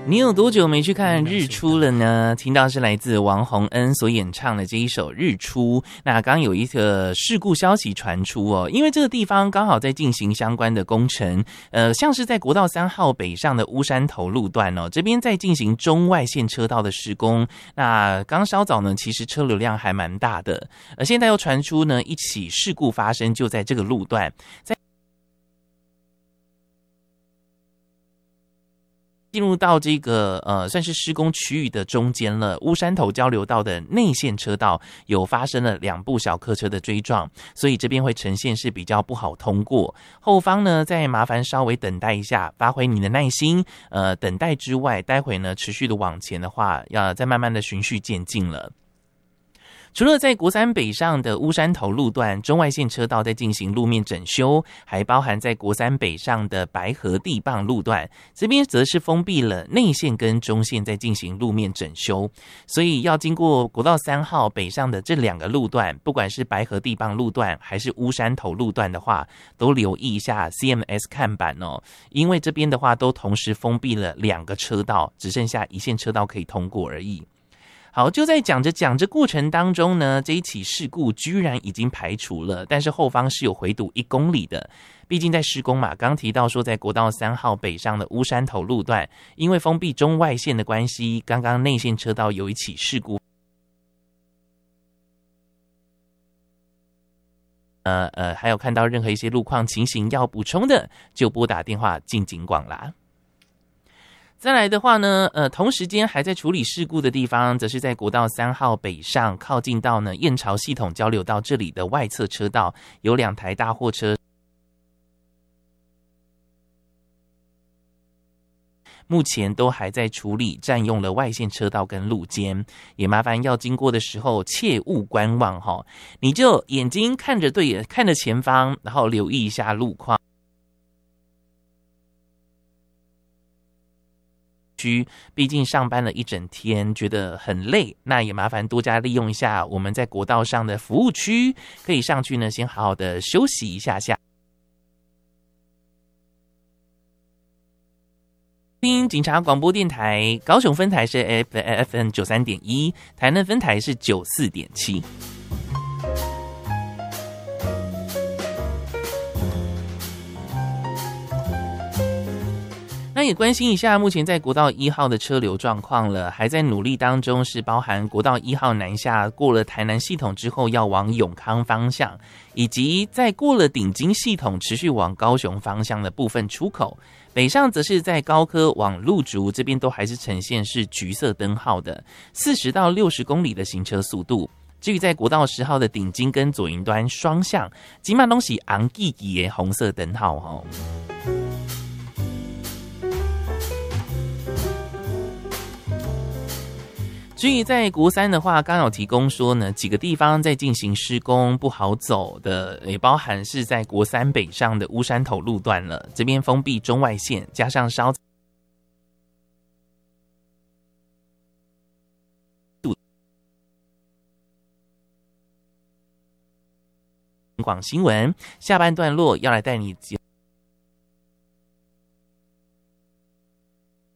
你有多久没去看日出了呢？听到是来自王洪恩所演唱的这一首《日出》。那刚刚有一个事故消息传出哦，因为这个地方刚好在进行相关的工程，像是在国道3号北上的乌山头路段哦，这边在进行中外线车道的施工。那刚稍早呢，其实车流量还蛮大的，而现在又传出呢一起事故发生，就在这个路段，在进入到这个算是施工区域的中间了，乌山头交流道的内线车道有发生了2部小客车的追撞，所以这边会呈现是比较不好通过。后方呢，再麻烦稍微等待一下，发挥你的耐心。等待之外，待会呢持续的往前的话，要再慢慢的循序渐进了。除了在国3北上的乌山头路段中外线车道在进行路面整修，还包含在国3北上的白河地磅路段，这边则是封闭了内线跟中线在进行路面整修，所以要经过国道3号北上的这2个路段，不管是白河地磅路段还是乌山头路段的话，都留意一下 CMS 看板哦，因为这边的话都同时封闭了2个车道，只剩下1线车道可以通过而已。好，就在讲着过程当中呢，这一起事故居然已经排除了，但是后方是有回堵1公里的。毕竟在施工嘛，刚提到说在国道3号北上的乌山头路段，因为封闭中外线的关系，刚刚内线车道有一起事故。还有看到任何一些路况情形要补充的，就拨打电话进警广啦。再来的话呢，同时间还在处理事故的地方，则是在国道3号北上，靠近到呢燕巢系统交流道这里的外侧车道，有2台大货车，目前都还在处理，占用了外线车道跟路肩，也麻烦要经过的时候切勿观望哈，你就眼睛看着对眼，看着前方，然后留意一下路况。毕竟上班了一整天，觉得很累，那也麻烦多加利用一下我们在国道上的服务区，可以上去呢，先好好的休息一下下。听警察广播电台，高雄分台是 FM 93.1，台南分台是94.7。那也关心一下目前在国道1号的车流状况了，还在努力当中，是包含国道1号南下过了台南系统之后要往永康方向，以及在过了顶金系统持续往高雄方向的部分出口，北上则是在高科往鹿竹这边都还是呈现是橘色灯号的40到60公里的行车速度。至于在国道10号的顶金跟左营端双向，基本上都是红记记的红色灯号哦。至于在国3的话，刚有提供说呢，几个地方在进行施工不好走的，也包含是在国3北上的乌山头路段了，这边封闭中外线，加上稍广新闻下半段落要来带你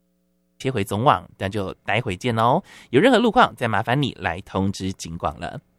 切回总网，那就待会见喽。有任何路况，再麻烦你来通知警广了。